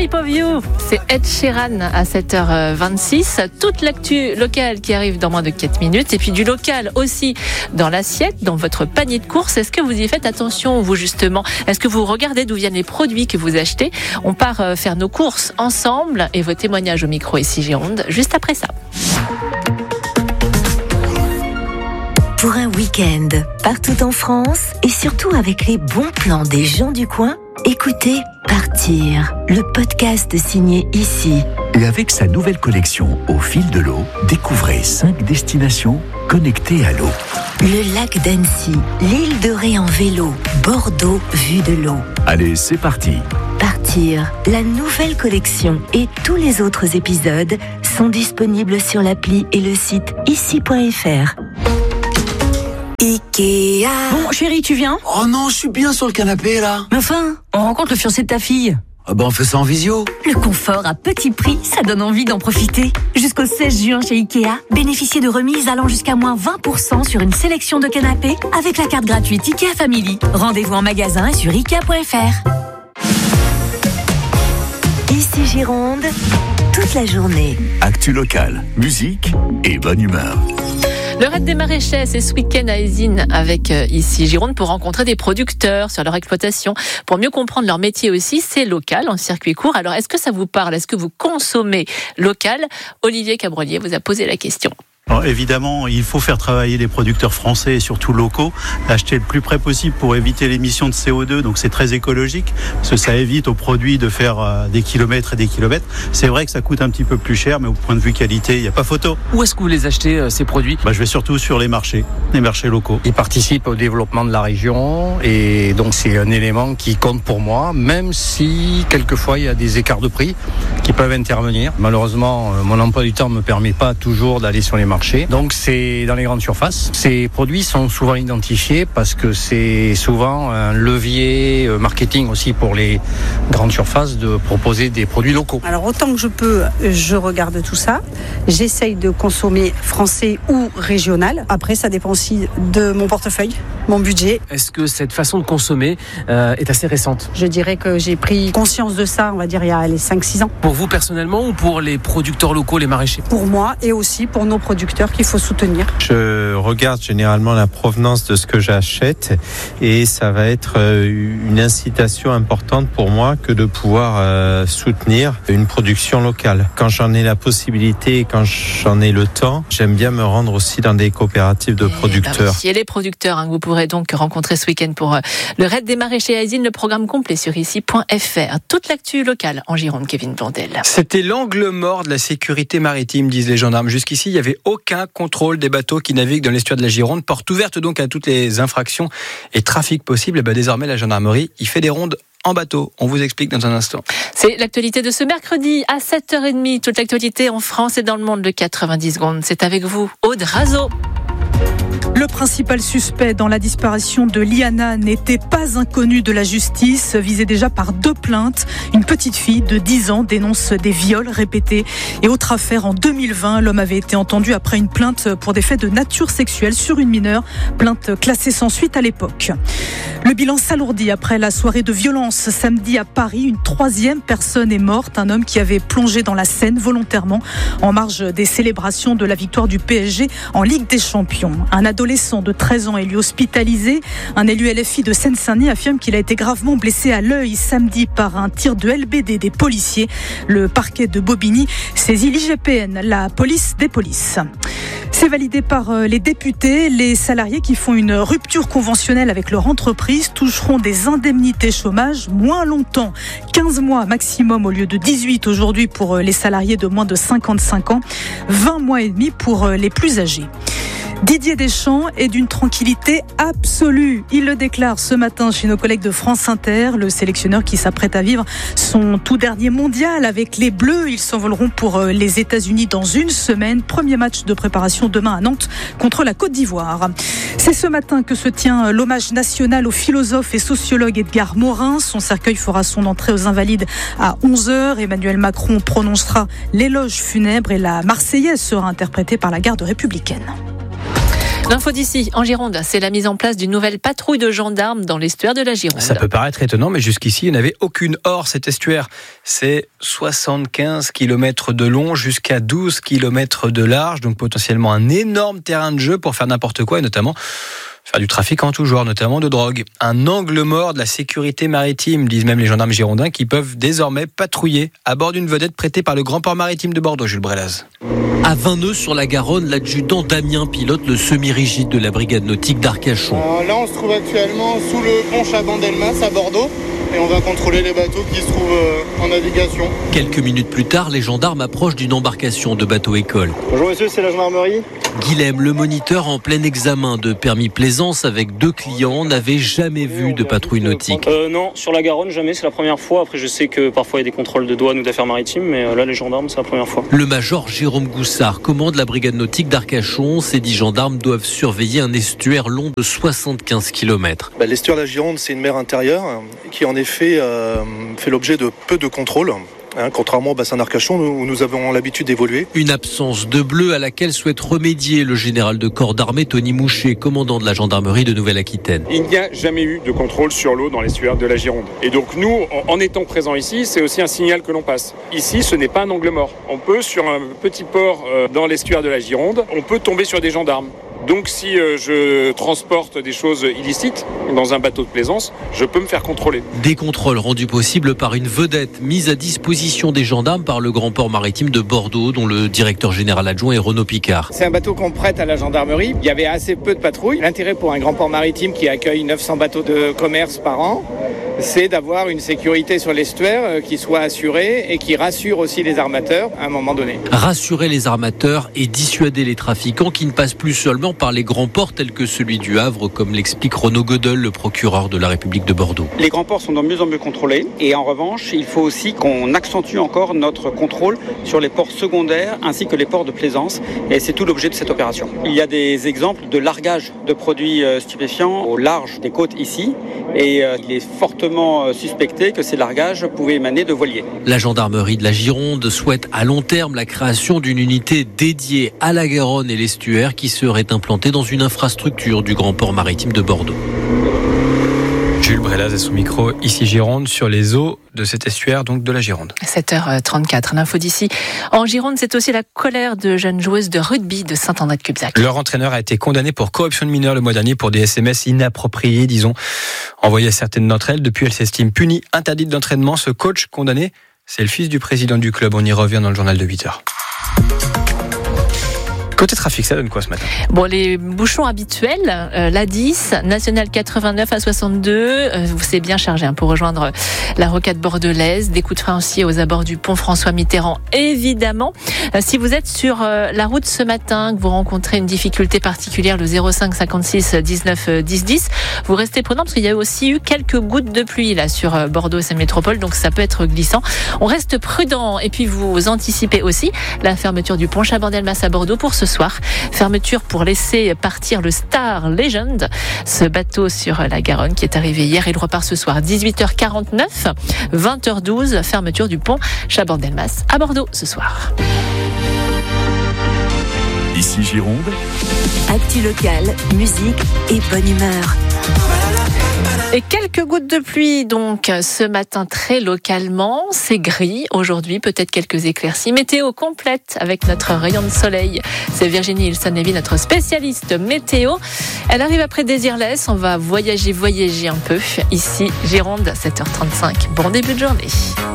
Shape of You, c'est Ed Sheeran à 7h26. Toute l'actu locale qui arrive dans moins de 4 minutes. Et puis du local aussi dans l'assiette, dans votre panier de courses. Est-ce que vous y faites attention, vous justement? Est-ce que vous regardez d'où viennent les produits que vous achetez? On part faire nos courses ensemble et vos témoignages au micro ici Gironde, juste après ça. Pour un week-end, partout en France et surtout avec les bons plans des gens du coin, écoutez Partir, le podcast signé ici. Et avec sa nouvelle collection Au fil de l'eau, découvrez 5 destinations connectées à l'eau. Le lac d'Annecy, l'île de Ré en vélo, Bordeaux vue de l'eau. Allez, c'est parti. Partir, la nouvelle collection et tous les autres épisodes sont disponibles sur l'appli et le site ici.fr. Ikea. Bon, chérie, tu viens? Oh non, je suis bien sur le canapé, là. Mais enfin, on rencontre le fiancé de ta fille. Ah ben, on fait ça en visio. Le confort à petit prix, ça donne envie d'en profiter. Jusqu'au 16 juin chez Ikea, bénéficiez de remises allant jusqu'à moins 20% sur une sélection de canapés avec la carte gratuite Ikea Family. Rendez-vous en magasin et sur Ikea.fr. Ici Gironde, toute la journée. Actu locale, musique et bonne humeur. Le raid des maraîchers, c'est ce week-end à Eysines avec ici Gironde pour rencontrer des producteurs sur leur exploitation, pour mieux comprendre leur métier aussi. C'est local, en circuit court. Alors, est-ce que ça vous parle? Est-ce que vous consommez local? Olivier Cabrelier vous a posé la question. Alors évidemment, il faut faire travailler les producteurs français et surtout locaux, acheter le plus près possible pour éviter l'émission de CO2, donc c'est très écologique, parce que ça évite aux produits de faire des kilomètres et des kilomètres. C'est vrai que ça coûte un petit peu plus cher, mais au point de vue qualité, il n'y a pas photo. Où est-ce que vous les achetez, ces produits? Je vais surtout sur les marchés locaux. Ils participent au développement de la région, et donc c'est un élément qui compte pour moi, même si quelquefois il y a des écarts de prix qui peuvent intervenir. Malheureusement, mon emploi du temps ne me permet pas toujours d'aller sur les marchés. Donc c'est dans les grandes surfaces. Ces produits sont souvent identifiés parce que c'est souvent un levier marketing aussi pour les grandes surfaces de proposer des produits locaux. Alors autant que je peux, je regarde tout ça. J'essaye de consommer français ou régional. Après, ça dépend aussi de mon portefeuille, mon budget. Est-ce que cette façon de consommer est assez récente? Je dirais que j'ai pris conscience de ça, on va dire, il y a les 5-6 ans. Pour vous personnellement ou pour les producteurs locaux, les maraîchers? Pour moi et aussi pour nos producteurs qu'il faut soutenir. Je regarde généralement la provenance de ce que j'achète et ça va être une incitation importante pour moi que de pouvoir soutenir une production locale. Quand j'en ai la possibilité et quand j'en ai le temps, j'aime bien me rendre aussi dans des coopératives de producteurs. Et les producteurs que vous pourrez donc rencontrer ce week-end pour le raid des maraîchers à Eysines, le programme complet sur ici.fr. Toute l'actu locale en Gironde, Kevin Blondel. C'était l'angle mort de la sécurité maritime, disent les gendarmes. Jusqu'ici, il n'y avait aucun contrôle des bateaux qui naviguent dans l'estuaire de la Gironde. Porte ouverte donc à toutes les infractions et trafics possibles. Et désormais, la gendarmerie, il fait des rondes en bateau. On vous explique dans un instant. C'est l'actualité de ce mercredi à 7h30. Toute l'actualité en France et dans le monde de 90 secondes. C'est avec vous, Aude Razo. Le principal suspect dans la disparition de Liana n'était pas inconnu de la justice, visé déjà par 2 plaintes. Une petite fille de 10 ans dénonce des viols répétés. Et autre affaire, en 2020, l'homme avait été entendu après une plainte pour des faits de nature sexuelle sur une mineure. Plainte classée sans suite à l'époque. Le bilan s'alourdit après la soirée de violence samedi à Paris. Une 3e personne est morte, un homme qui avait plongé dans la Seine volontairement en marge des célébrations de la victoire du PSG en Ligue des Champions. Un adolescent de 13 ans est lui hospitalisé. Un élu LFI de Seine-Saint-Denis affirme qu'il a été gravement blessé à l'œil samedi par un tir de LBD des policiers. Le parquet de Bobigny saisit l'IGPN, la police des polices. C'est validé par les députés. Les salariés qui font une rupture conventionnelle avec leur entreprise toucheront des indemnités chômage moins longtemps. 15 mois maximum au lieu de 18 aujourd'hui pour les salariés de moins de 55 ans. 20 mois et demi pour les plus âgés. Didier Deschamps est d'une tranquillité absolue. Il le déclare ce matin chez nos collègues de France Inter. Le sélectionneur qui s'apprête à vivre son tout dernier mondial avec les Bleus. Ils s'envoleront pour les États-Unis dans une semaine. Premier match de préparation demain à Nantes contre la Côte d'Ivoire. C'est ce matin que se tient l'hommage national au philosophe et sociologue Edgar Morin. Son cercueil fera son entrée aux Invalides à 11h. Emmanuel Macron prononcera l'éloge funèbre et la Marseillaise sera interprétée par la garde républicaine. L'info d'ici, en Gironde, c'est la mise en place d'une nouvelle patrouille de gendarmes dans l'estuaire de la Gironde. Ça peut paraître étonnant, mais jusqu'ici, il n'y avait aucune. Or, cet estuaire, c'est 75 km de long jusqu'à 12 km de large, donc potentiellement un énorme terrain de jeu pour faire n'importe quoi, et notamment faire du trafic en tout genre, notamment de drogue. Un angle mort de la sécurité maritime, disent même les gendarmes girondins, qui peuvent désormais patrouiller à bord d'une vedette prêtée par le Grand Port Maritime de Bordeaux, Jules Brelaz. À 20 nœuds sur la Garonne, l'adjudant Damien pilote le semi-rigide de la brigade nautique d'Arcachon. Là, on se trouve actuellement sous le pont Chabandelmas à Bordeaux. Et on va contrôler les bateaux qui se trouvent en navigation. Quelques minutes plus tard, les gendarmes approchent d'une embarcation de bateau-école. Bonjour monsieur, c'est la gendarmerie. Guilhem, le moniteur en plein examen de permis plaisance avec 2 clients, n'avait jamais vu de patrouille nautique. Non, sur la Garonne, jamais, c'est la première fois. Après, je sais que parfois il y a des contrôles de douane ou d'affaires maritimes, mais là, les gendarmes, c'est la première fois. Le major Jérôme Goussard commande la brigade nautique d'Arcachon. Ces 10 gendarmes doivent surveiller un estuaire long de 75 km. L'estuaire de la Gironde, c'est une mer intérieure qui en effet fait l'objet de peu de contrôles. Contrairement au bassin d'Arcachon où nous avons l'habitude d'évoluer. Une absence de bleu à laquelle souhaite remédier le général de corps d'armée Tony Mouchet, commandant de la gendarmerie de Nouvelle-Aquitaine. Il n'y a jamais eu de contrôle sur l'eau dans l'estuaire de la Gironde. Et donc nous, en étant présents ici, c'est aussi un signal que l'on passe. Ici, ce n'est pas un angle mort. On peut, sur un petit port dans l'estuaire de la Gironde, on peut tomber sur des gendarmes. Donc si je transporte des choses illicites dans un bateau de plaisance, je peux me faire contrôler. Des contrôles rendus possibles par une vedette mise à disposition des gendarmes par le Grand Port Maritime de Bordeaux, dont le directeur général adjoint est Renaud Picard. C'est un bateau qu'on prête à la gendarmerie. Il y avait assez peu de patrouilles. L'intérêt pour un Grand Port Maritime qui accueille 900 bateaux de commerce par an, c'est d'avoir une sécurité sur l'estuaire qui soit assurée et qui rassure aussi les armateurs à un moment donné. Rassurer les armateurs et dissuader les trafiquants qui ne passent plus seulement par les grands ports tels que celui du Havre, comme l'explique Renaud Godel, le procureur de la République de Bordeaux. Les grands ports sont de mieux en mieux contrôlés et en revanche, il faut aussi qu'on accentue encore notre contrôle sur les ports secondaires ainsi que les ports de plaisance, et c'est tout l'objet de cette opération. Il y a des exemples de largage de produits stupéfiants au large des côtes ici, et il est fortement suspecté que ces largages pouvaient émaner de voiliers. La gendarmerie de la Gironde souhaite à long terme la création d'une unité dédiée à la Garonne et l'estuaire qui serait implantée dans une infrastructure du Grand Port Maritime de Bordeaux. Jules Brelaz est son micro, ici Gironde, sur les eaux de cet estuaire, donc de la Gironde. 7h34, l'info d'ici. En Gironde, c'est aussi la colère de jeunes joueuses de rugby de Saint-André-de-Cubzac. Leur entraîneur a été condamné pour corruption de mineurs le mois dernier pour des SMS inappropriés, disons, envoyés à certaines d'entre elles. Depuis, elle s'estime punie, interdite d'entraînement. Ce coach condamné, c'est le fils du président du club. On y revient dans le journal de 8h. Côté trafic, ça donne quoi ce matin ? Bon, les bouchons habituels, l'A10, National 89 à 62, c'est bien chargé pour rejoindre la rocade bordelaise. Des coups de frein aussi aux abords du pont François Mitterrand, évidemment. Si vous êtes sur la route ce matin, que vous rencontrez une difficulté particulière, le 05 56 19 10 10, vous restez prudent parce qu'il y a aussi eu quelques gouttes de pluie là sur Bordeaux et sa métropole, donc ça peut être glissant. On reste prudent et puis vous anticipez aussi la fermeture du pont Chabandelmas à Bordeaux pour ce soir. Fermeture pour laisser partir le Star Legend, ce bateau sur la Garonne qui est arrivé hier. Il repart ce soir 18h49, 20h12, fermeture du pont Chabandelmas à Bordeaux ce soir. Ici Gironde. Actu locale, musique et bonne humeur. Et quelques gouttes de pluie donc ce matin très localement, c'est gris aujourd'hui, peut-être quelques éclaircies. Météo complète avec notre rayon de soleil. C'est Virginie Ilson-Lévy, notre spécialiste météo. Elle arrive après Désirless, on va voyager un peu. Ici Gironde, 7h35. Bon début de journée.